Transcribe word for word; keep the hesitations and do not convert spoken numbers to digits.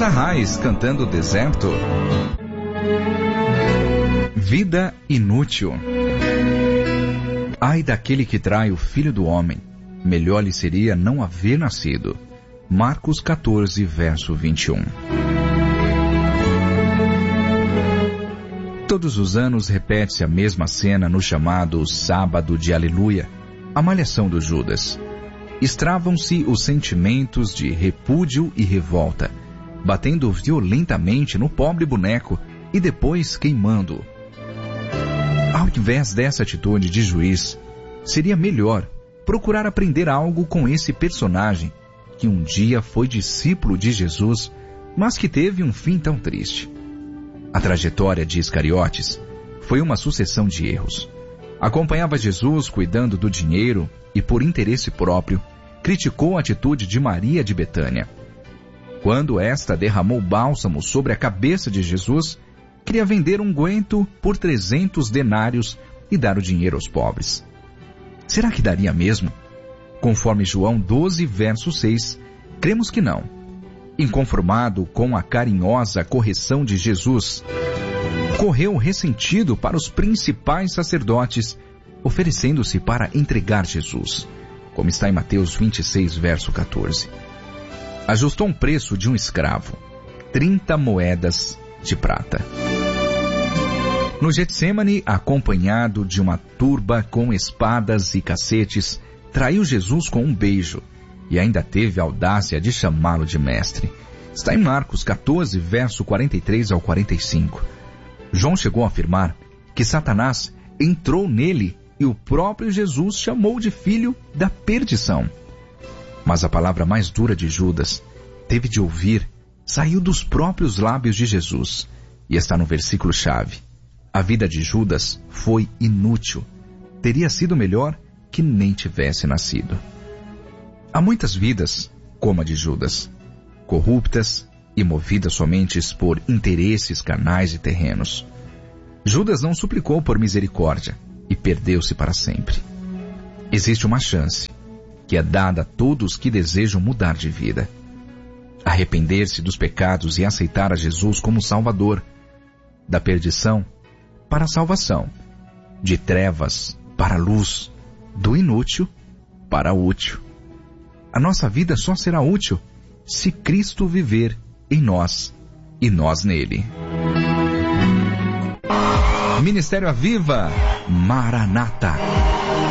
César Reis cantando Deserto. Vida inútil. Ai daquele que trai o Filho do Homem, melhor lhe seria não haver nascido. Marcos quatorze, verso vinte e um. Todos os anos repete-se a mesma cena no chamado Sábado de Aleluia, a malhação do Judas. Estravam-se os sentimentos de repúdio e revolta, batendo violentamente no pobre boneco e depois queimando-o. Ao invés dessa atitude de juiz, seria melhor procurar aprender algo com esse personagem, que um dia foi discípulo de Jesus, mas que teve um fim tão triste. A trajetória de Iscariotes foi uma sucessão de erros. Acompanhava Jesus cuidando do dinheiro e, por interesse próprio, criticou a atitude de Maria de Betânia. Quando esta derramou bálsamo sobre a cabeça de Jesus, queria vender um unguento por trezentos denários e dar o dinheiro aos pobres. Será que daria mesmo? Conforme João doze, verso seis, cremos que não. Inconformado com a carinhosa correção de Jesus, correu ressentido para os principais sacerdotes, oferecendo-se para entregar Jesus, como está em Mateus vinte e seis, verso quatorze. Ajustou um preço de um escravo, trinta moedas de prata. No Getsêmani, acompanhado de uma turba com espadas e cacetes, traiu Jesus com um beijo, e ainda teve a audácia de chamá-lo de mestre. Está em Marcos quatorze, verso quarenta e três ao quarenta e cinco. João chegou a afirmar que Satanás entrou nele e o próprio Jesus chamou de filho da perdição. Mas a palavra mais dura de Judas, teve de ouvir, saiu dos próprios lábios de Jesus, e está no versículo-chave. A vida de Judas foi inútil. Teria sido melhor que nem tivesse nascido. Há muitas vidas, como a de Judas, corruptas e movidas somente por interesses carnais e terrenos. Judas não suplicou por misericórdia e perdeu-se para sempre. Existe uma chance, que é dada a todos que desejam mudar de vida. Arrepender-se dos pecados e aceitar a Jesus como Salvador, da perdição para a salvação, de trevas para a luz, do inútil para o útil. A nossa vida só será útil se Cristo viver em nós e nós nele. Ministério Aviva, Maranata.